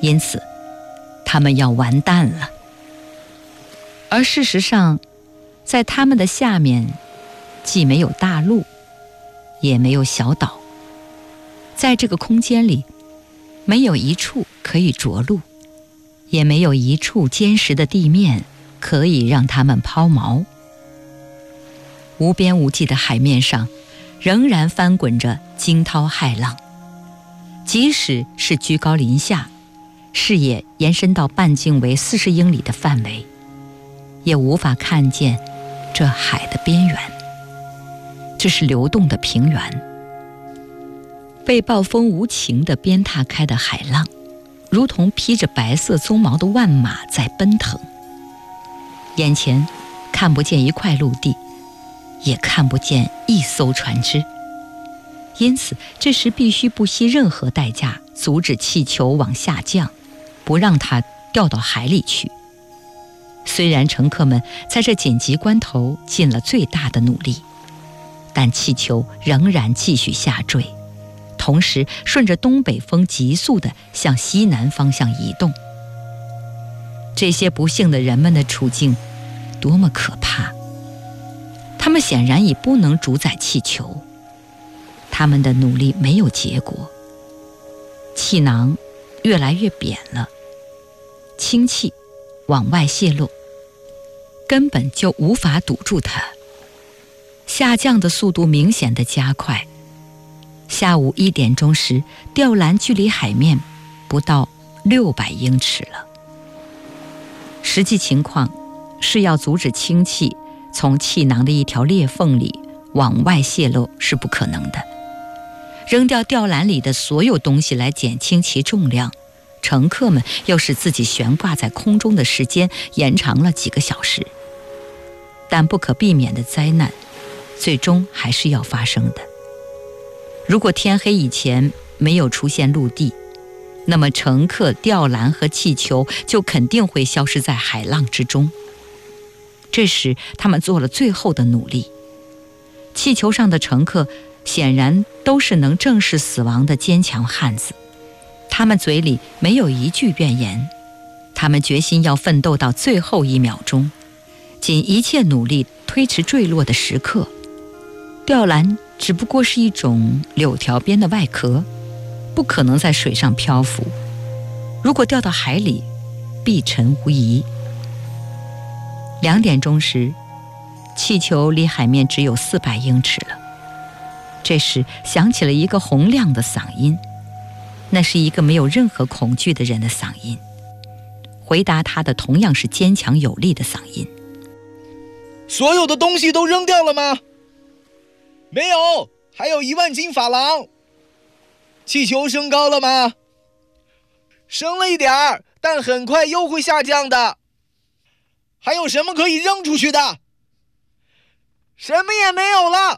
因此他们要完蛋了。而事实上，在他们的下面既没有大陆，也没有小岛，在这个空间里，没有一处可以着陆，也没有一处坚实的地面可以让他们抛锚。无边无际的海面上仍然翻滚着惊涛骇浪，即使是居高临下，视野延伸到半径为40英里的范围，也无法看见这海的边缘。这是流动的平原，被暴风无情地鞭挞开的海浪，如同披着白色鬃毛的万马在奔腾。眼前看不见一块陆地，也看不见一艘船只，因此这时必须不惜任何代价阻止气球往下降，不让它掉到海里去。虽然乘客们在这紧急关头尽了最大的努力，但气球仍然继续下坠，同时顺着东北风急速地向西南方向移动。这些不幸的人们的处境多么可怕！他们显然已不能主宰气球，他们的努力没有结果，气囊越来越扁了，氢气往外泄漏，根本就无法堵住它。下降的速度明显地加快。下午1点钟时，吊篮距离海面不到600英尺了。实际情况是要阻止氢气从气囊的一条裂缝里往外泄漏是不可能的。扔掉吊篮里的所有东西来减轻其重量，乘客们又使自己悬挂在空中的时间延长了几个小时。但不可避免的灾难最终还是要发生的。如果天黑以前没有出现陆地，那么乘客、吊篮和气球就肯定会消失在海浪之中。这时他们做了最后的努力。气球上的乘客显然都是能正视死亡的坚强汉子，他们嘴里没有一句怨言，他们决心要奋斗到最后1秒钟，尽一切努力推迟坠落的时刻。吊篮只不过是一种柳条边的外壳，不可能在水上漂浮，如果掉到海里，必沉无疑。2点钟时，气球离海面只有400英尺了。这时响起了一个洪亮的嗓音，那是一个没有任何恐惧的人的嗓音。回答他的同样是坚强有力的嗓音。 所有的东西都扔掉了吗？没有，还有1万斤珐琅。气球升高了吗？升了一点儿，但很快又会下降的。还有什么可以扔出去的？什么也没有了。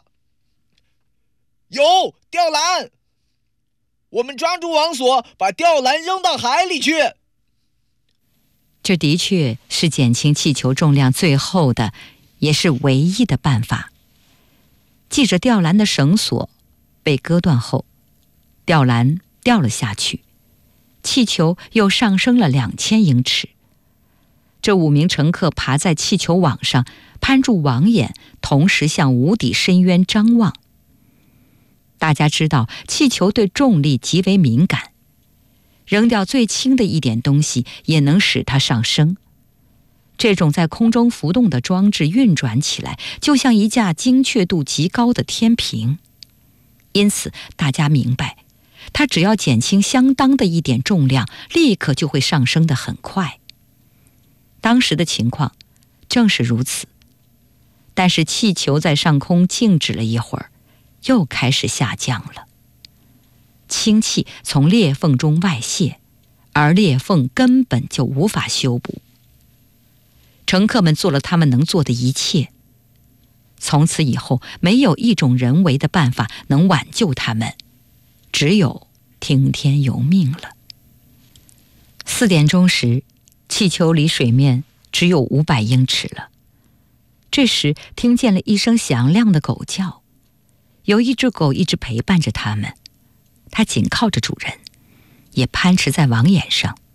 有吊篮，我们抓住网索，把吊篮扔到海里去。 这的确是减轻气球重量最后的，也是唯一的办法。系着吊篮的绳索被割断后，吊篮掉了下去，气球又上升了2000英尺。这5名乘客爬在气球网上，攀住网眼，同时向无底深渊张望。大家知道气球对重力极为敏感，扔掉最轻的一点东西也能使它上升。这种在空中浮动的装置运转起来，就像一架精确度极高的天平。因此大家明白，它只要减轻相当的一点重量，立刻就会上升得很快。当时的情况正是如此。但是气球在上空静止了一会儿，又开始下降了。氢气从裂缝中外泄，而裂缝根本就无法修补。乘客们做了他们能做的一切，从此以后没有一种人为的办法能挽救他们，只有听天由命了。4点钟时，气球离水面只有500英尺了。这时听见了一声响亮的狗叫，有一只狗一直陪伴着他们，它紧靠着主人，也攀驰在网眼上。